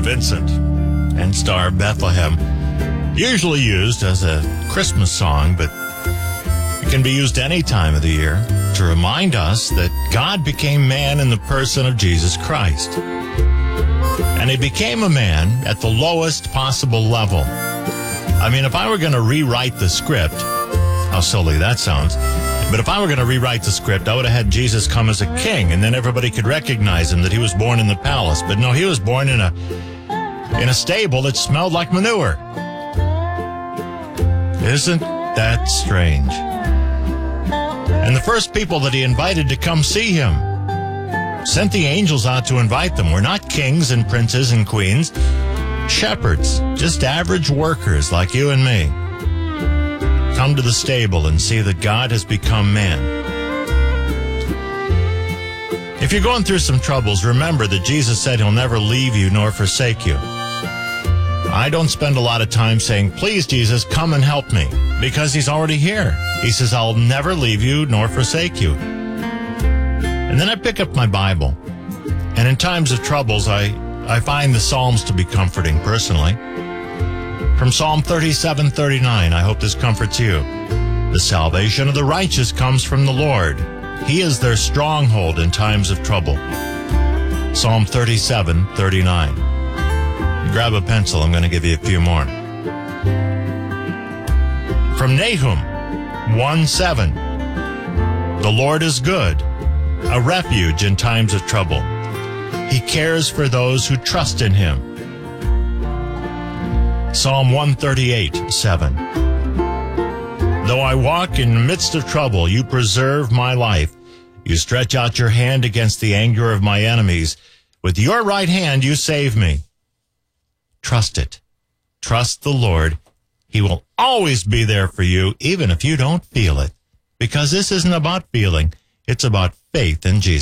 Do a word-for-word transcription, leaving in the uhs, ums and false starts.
Vincent and Star of Bethlehem. Usually used as a Christmas song, but it can be used any time of the year to remind us that God became man in the person of Jesus Christ. And he became a man at the lowest possible level. I mean, if I were going to rewrite the script, how silly that sounds, but if I were going to rewrite the script, I would have had Jesus come as a king, and then everybody could recognize him, that he was born in the palace. But no, he was born in a in a stable that smelled like manure. Isn't that strange? And the first people that he invited to come see him sent the angels out to invite them. We're not kings and princes and queens, shepherds, just average workers like you and me. Come to the stable and see that God has become man. If you're going through some troubles, remember that Jesus said he'll never leave you nor forsake you. I don't spend a lot of time saying, please, Jesus, come and help me, because he's already here. He says, I'll never leave you nor forsake you. And then I pick up my Bible, and in times of troubles, I, I find the Psalms to be comforting personally. From Psalm thirty-seven thirty-nine, I hope this comforts you. The salvation of the righteous comes from the Lord. He is their stronghold in times of trouble. Psalm thirty-seven thirty-nine. Grab a pencil, I'm going to give you a few more. From Nahum one seven. The Lord is good, a refuge in times of trouble. He cares for those who trust in him. Psalm one thirty-eight seven. Though I walk in the midst of trouble, you preserve my life. You stretch out your hand against the anger of my enemies. With your right hand you save me. Trust it. Trust the Lord. He will always be there for you, even if you don't feel it. Because this isn't about feeling. It's about faith in Jesus.